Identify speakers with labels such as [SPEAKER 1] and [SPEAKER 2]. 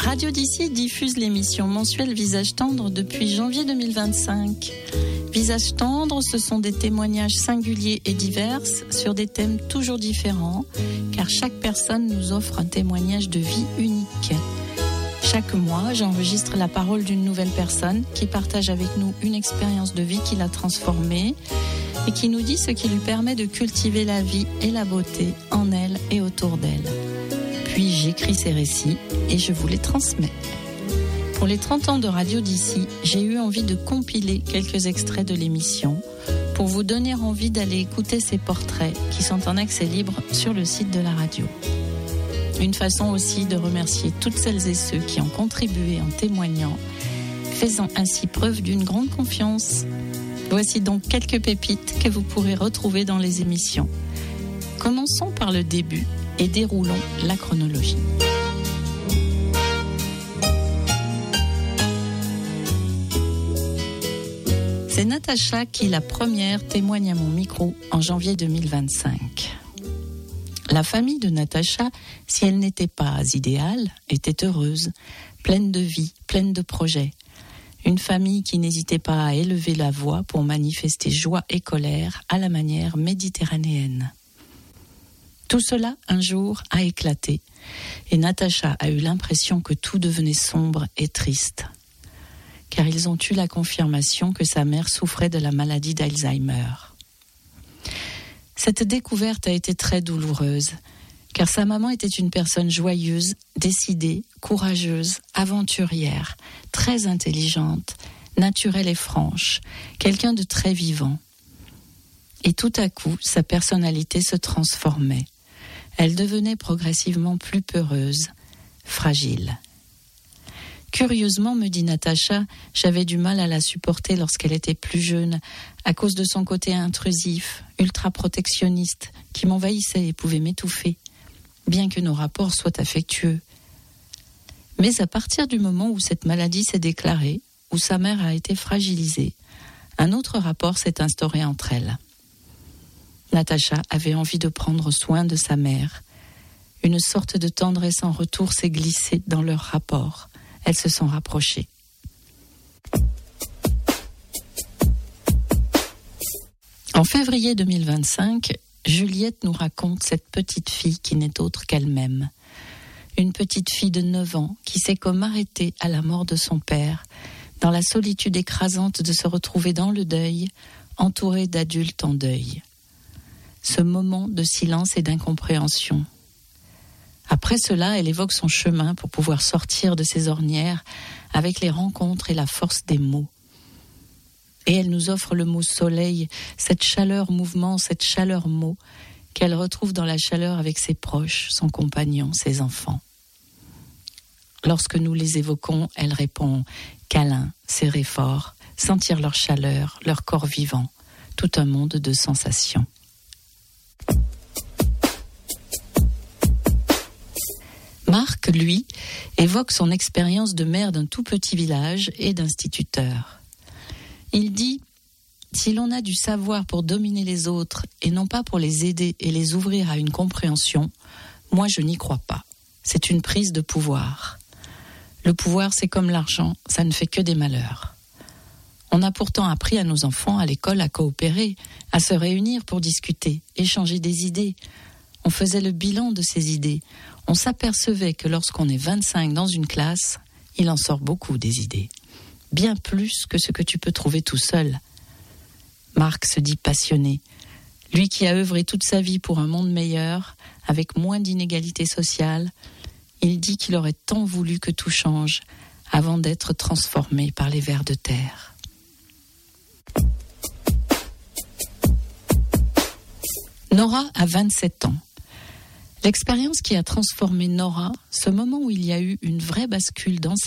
[SPEAKER 1] Radio d'ici diffuse l'émission mensuelle Visage tendre depuis janvier 2025. Visage tendre, ce sont des témoignages singuliers et divers sur des thèmes toujours différents, car chaque personne nous offre un témoignage de vie unique. Chaque mois, j'enregistre la parole d'une nouvelle personne qui partage avec nous une expérience de vie qui l'a transformée et qui nous dit ce qui lui permet de cultiver la vie et la beauté en elle et autour d'elle. Puis j'écris ces récits et je vous les transmets. Pour les 30 ans de Radio d'ici, j'ai eu envie de compiler quelques extraits de l'émission pour vous donner envie d'aller écouter ces portraits qui sont en accès libre sur le site de la radio. Une façon aussi de remercier toutes celles et ceux qui ont contribué en témoignant, faisant ainsi preuve d'une grande confiance. Voici donc quelques pépites que vous pourrez retrouver dans les émissions. Commençons par le début et déroulons la chronologie. C'est Natacha qui, la première, témoigne à mon micro en janvier 2025. La famille de Natacha, si elle n'était pas idéale, était heureuse, pleine de vie, pleine de projets. Une famille qui n'hésitait pas à élever la voix pour manifester joie et colère à la manière méditerranéenne. Tout cela, un jour, a éclaté, et Natacha a eu l'impression que tout devenait sombre et triste. Car ils ont eu la confirmation que sa mère souffrait de la maladie d'Alzheimer. Cette découverte a été très douloureuse, car sa maman était une personne joyeuse, décidée, courageuse, aventurière, très intelligente, naturelle et franche, quelqu'un de très vivant. Et tout à coup, sa personnalité se transformait. Elle devenait progressivement plus peureuse, fragile. Curieusement, me dit Natacha, j'avais du mal à la supporter lorsqu'elle était plus jeune, à cause de son côté intrusif, ultra-protectionniste, qui m'envahissait et pouvait m'étouffer, bien que nos rapports soient affectueux. Mais à partir du moment où cette maladie s'est déclarée, où sa mère a été fragilisée, un autre rapport s'est instauré entre elles. Natacha avait envie de prendre soin de sa mère. Une sorte de tendresse en retour s'est glissée dans leur rapport. Elles se sont rapprochées. En février 2025, Juliette nous raconte cette petite fille qui n'est autre qu'elle-même. Une petite fille de 9 ans qui s'est comme arrêtée à la mort de son père, dans la solitude écrasante de se retrouver dans le deuil, entourée d'adultes en deuil. Ce moment de silence et d'incompréhension. Après cela, elle évoque son chemin pour pouvoir sortir de ses ornières avec les rencontres et la force des mots. Et elle nous offre le mot soleil, cette chaleur mouvement, cette chaleur mot, qu'elle retrouve dans la chaleur avec ses proches, son compagnon, ses enfants. Lorsque nous les évoquons, elle répond câlin, serrer fort, sentir leur chaleur, leur corps vivant, tout un monde de sensations. Marc, lui, évoque son expérience de maire d'un tout petit village et d'instituteur. Il dit « Si l'on a du savoir pour dominer les autres et non pas pour les aider et les ouvrir à une compréhension, moi je n'y crois pas. C'est une prise de pouvoir. Le pouvoir, c'est comme l'argent, ça ne fait que des malheurs. On a pourtant appris à nos enfants à l'école à coopérer, à se réunir pour discuter, échanger des idées. On faisait le bilan de ces idées. On s'apercevait que lorsqu'on est 25 dans une classe, il en sort beaucoup des idées. Bien plus que ce que tu peux trouver tout seul. Marc se dit passionné. Lui qui a œuvré toute sa vie pour un monde meilleur, avec moins d'inégalités sociales, il dit qu'il aurait tant voulu que tout change avant d'être transformé par les vers de terre. Nora a 27 ans. L'expérience qui a transformé Nora, ce moment où il y a eu une vraie bascule dans sa